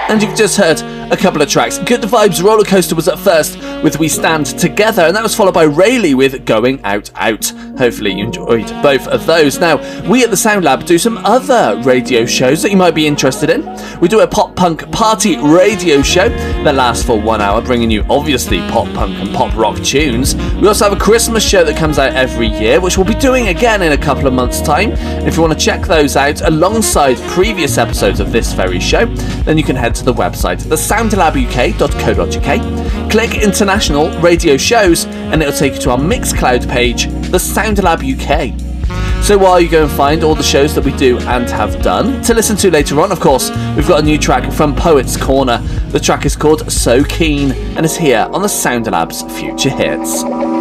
And you've just heard a couple of tracks. Good Vibes Roller Coaster was at first with We Stand Together, and that was followed by Rayleigh with Going Out Out. Hopefully you enjoyed both of those. Now, we at the Sound Lab do some other radio shows that you might be interested in. We do a pop punk party radio show that lasts for 1 hour, bringing you obviously pop punk and pop rock tunes. We also have a Christmas show that comes out every year, which we'll be doing again in a couple of months' time. If you want to check those out alongside previous episodes of this very show, then you can head to the website, thesoundlabuk.co.uk, click International Radio Shows, and it'll take you to our Mixcloud page, The Sound Lab UK. So while you go and find all the shows that we do and have done, to listen to later on, of course, we've got a new track from Poets Corner. The track is called So Keen, and is here on the Sound Lab's Future Hits.